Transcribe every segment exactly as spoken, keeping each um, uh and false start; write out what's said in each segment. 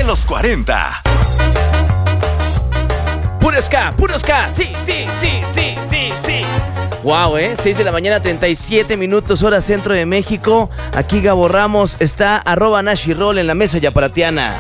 los cuarenta. Puro ska, puro ska, sí, sí, sí, sí, sí, sí. Wow, ¿eh? seis de la mañana, treinta y siete minutos, hora centro de México. Aquí Gabo Ramos, está arroba Nashi Roll en la mesa yaparatiana.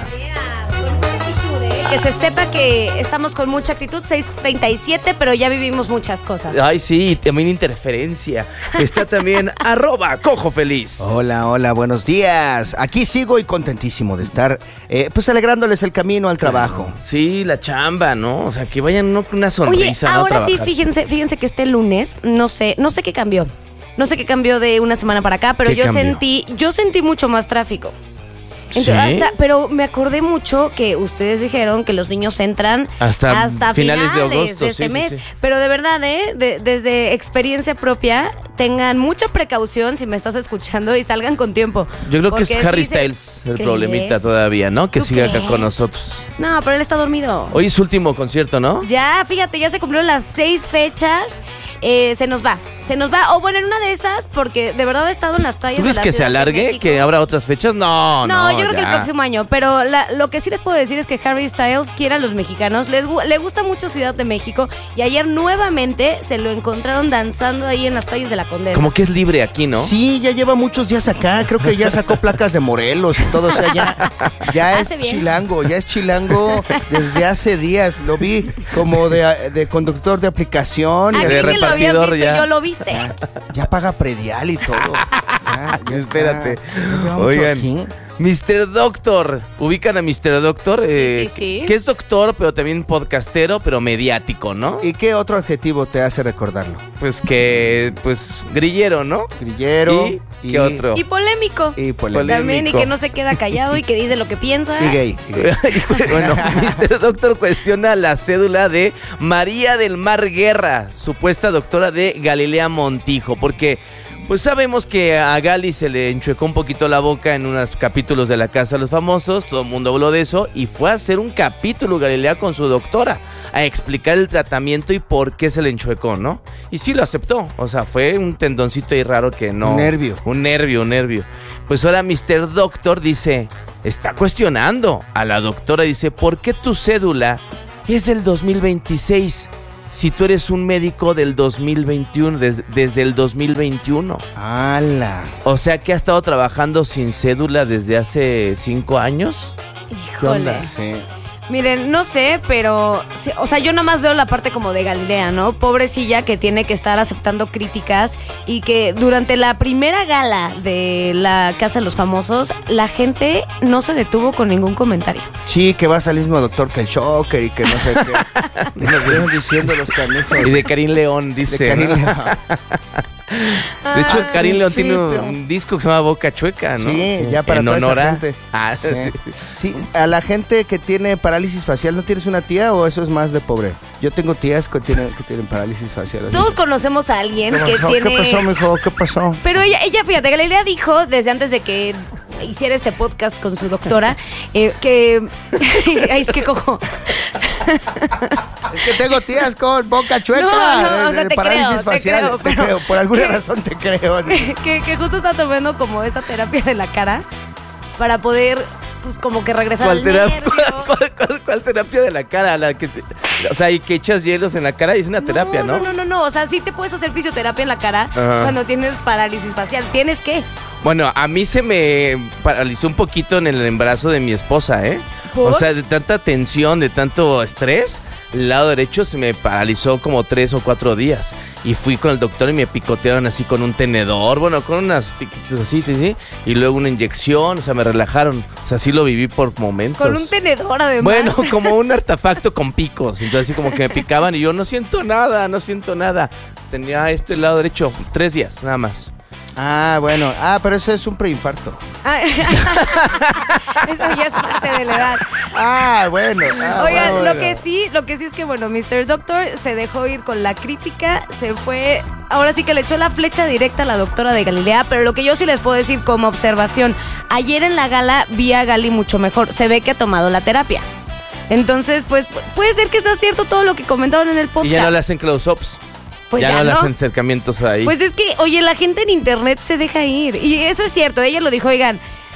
Que se sepa que estamos con mucha actitud, seis treinta y siete, pero ya vivimos muchas cosas. Ay, sí, también interferencia. Está también arroba Cojo Feliz. Hola, hola, buenos días. Aquí sigo y contentísimo de estar, eh, pues alegrándoles el camino al trabajo. Sí, la chamba, ¿no? O sea, que vayan uno con una sonrisa. Oye, ¿no? ahora Trabajar. sí, fíjense, fíjense que este lunes, no sé, no sé qué cambió. No sé qué cambió de una semana para acá, pero yo cambió? sentí, yo sentí mucho más tráfico. Entonces, ¿Sí? hasta, pero me acordé mucho que ustedes dijeron que los niños entran hasta, hasta finales, finales de agosto de este sí, mes. Sí, sí. Pero de verdad, ¿eh? De, desde experiencia propia, tengan mucha precaución si me estás escuchando y salgan con tiempo. Yo creo que es Porque Harry sí se- Styles el ¿Crees? problemita todavía, ¿no? Que ¿Tú siga acá crees? con nosotros. No, pero él está dormido. Hoy es su último concierto, ¿no? Ya, fíjate, ya se cumplieron las seis fechas. Eh, se nos va, se nos va. O bueno, en una de esas, porque de verdad he estado en las tallas ¿Tú de crees la que se Ciudad de alargue? México. ¿Que habrá otras fechas? No, no. No, yo creo que el ya. próximo año. Pero la- lo que sí les puedo decir es que Harry Styles quiere a los mexicanos. Les, gu- le gusta mucho Ciudad de México. Y ayer nuevamente se lo encontraron danzando ahí en las calles de la Condesa. Como que es libre aquí, ¿no? Sí, ya lleva muchos días acá. Creo que ya sacó placas de Morelos y todo. O sea, ya, ya es Hace bien. chilango. Ya es chilango desde hace días. Lo vi como de, de conductor de aplicación. y Aquí de así. que lo habías repartidor visto, ya. yo lo viste. Ya paga predial y todo. Ya, ya Espérate. está. Ya lleva mucho Oigan, aquí. mister Doctor. ¿Ubican a mister Doctor? Eh, sí, sí. Que es doctor, pero también podcastero, pero mediático, ¿no? ¿Y qué otro adjetivo te hace recordarlo? Pues que, pues, grillero, ¿no? Grillero. ¿Y qué otro? Y polémico. Y polémico. También, y que no se queda callado y que dice lo que piensa. Y gay. y gay. Bueno, mister Doctor cuestiona la cédula de María del Mar Guerra, supuesta doctora de Galilea Montijo, porque pues sabemos que a Gali se le enchuecó un poquito la boca en unos capítulos de La Casa de los Famosos, todo el mundo habló de eso, y fue a hacer un capítulo Galilea con su doctora, a explicar el tratamiento y por qué se le enchuecó, ¿no? Y sí lo aceptó, o sea, fue un tendoncito ahí raro que no... Un nervio. Un nervio, un nervio. Pues ahora mister Doctor dice, está cuestionando a la doctora, dice, ¿por qué tu cédula es del dos mil veintiséis? Si tú eres un médico del dos mil veintiuno, des- desde el dos mil veintiuno. ¡Hala! O sea que ha estado trabajando sin cédula desde hace cinco años. ¿Qué Híjole. onda? Sí. Miren, no sé, pero, sí, o sea, yo nada más veo la parte como de Galilea, ¿no? Pobrecilla que tiene que estar aceptando críticas y que durante la primera gala de la Casa de los Famosos, la gente no se detuvo con ningún comentario. Sí, que va a ser el mismo doctor que el Shocker y que no sé qué. Y nos vienen diciendo los canijos. Y de Karim León, De dice. Karim ¿no? León. De hecho, Karim León sí, tiene un, pero- un disco que se llama Boca Chueca, ¿no? Sí, ya para en toda honor esa a... gente. Ah, Sí. Sí, a la gente que tiene parálisis facial, ¿no tienes una tía o eso es más de pobre? Yo tengo tías que tienen, que tienen parálisis facial. Todos conocemos a alguien ¿Qué que pasó? tiene... ¿Qué pasó, mijo? ¿Qué pasó? Pero ella, ella, fíjate, Galilea dijo desde antes de que hiciera este podcast con su doctora, eh, que... Ay, es que cojo. Es que tengo tías con boca chueca. No, no, o eh, sea, te parálisis creo, te facial. creo, te pero- creo. Por alguna ¿Qué? razón te creo. que, que justo está tomando como esa terapia de la cara para poder, pues, como que regresar ¿Cuál al terapia, nervio. cuál, cuál- cuál terapia de la cara? La que se- o sea, y que echas hielos en la cara y es una terapia, ¿no? No, no, no, no, o sea, sí te puedes hacer fisioterapia en la cara Ajá. cuando tienes parálisis facial. ¿Tienes qué? Bueno, a mí se me paralizó un poquito en el embarazo de mi esposa, ¿eh? ¿Por? O sea, de tanta tensión, de tanto estrés, el lado derecho se me paralizó como tres o cuatro días. Y fui con el doctor y me picotearon así con un tenedor, bueno, con unas piquitos así, sí, sí, y luego una inyección, o sea, me relajaron. O sea, sí lo viví por momentos. Con un tenedor, además. Bueno, como un artefacto con picos. Entonces así como que me picaban y yo no siento nada, no siento nada. Tenía esto el lado derecho, tres días, nada más. Ah, bueno. Ah, pero eso es un preinfarto. Ah, eso ya es parte de la edad. Ah, bueno. Ah, Oigan, bueno. lo que sí, lo que sí es que, bueno, mister Doctor se dejó ir con la crítica, se fue, ahora sí que le echó la flecha directa a la doctora de Galilea, pero lo que yo sí les puedo decir como observación, ayer en la gala vi a Gali mucho mejor, se ve que ha tomado la terapia. Entonces, pues, puede ser que sea cierto todo lo que comentaron en el podcast. Y ya no le hacen close-ups. Pues ya, ya no le no. hacen acercamientos ahí. Pues es que, oye, la gente en internet se deja ir. Y eso es cierto, ella lo dijo, oigan,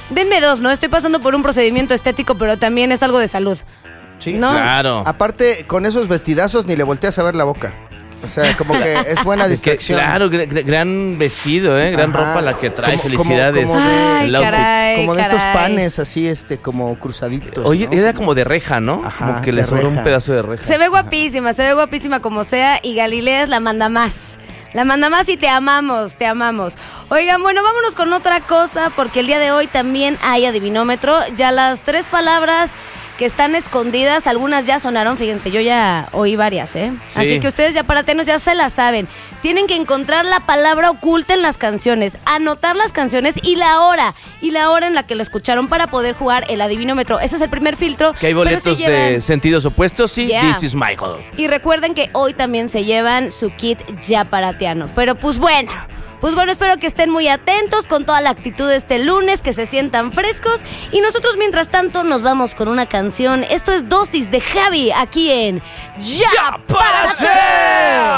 denme dos, ¿no? Estoy pasando por un procedimiento estético, pero también es algo de salud. Sí, ¿no? Claro. Aparte, con esos vestidazos ni le volteas a ver la boca. O sea, como que es buena Es que, distracción. claro, gr- gr- gran vestido, ¿eh? Gran Ajá. ropa la que trae. Como- Felicidades. como- como de- El Ay, outfit. caray. Como de estos caray. panes así, este, como cruzaditos. Oye, ¿no? era como de reja, ¿no? Ajá, como que le de sobró un reja. pedazo de reja. Se ve guapísima, se ve guapísima como sea y Galilea es la manda más. La manda más y te amamos, te amamos. Oigan, bueno, vámonos con otra cosa porque el día de hoy también hay adivinómetro. Ya las tres palabras que están escondidas, algunas ya sonaron, fíjense, yo ya oí varias, ¿eh? Sí. Así que ustedes ya paratenos ya se la saben. Tienen que encontrar la palabra oculta en las canciones, anotar las canciones y la hora, y la hora en la que lo escucharon para poder jugar el adivinómetro. Ese es el primer filtro. Que hay pero boletos se llevan- de sentidos opuestos, sí. Yeah. This is Michael. Y recuerden que hoy también se llevan su kit ya paratiano. Pero pues bueno, pues bueno, espero que estén muy atentos con toda la actitud de este lunes, que se sientan frescos. Y nosotros mientras tanto nos vamos con una canción. Esto es Dosis de Javi aquí en Ya, ¡Ya Párate!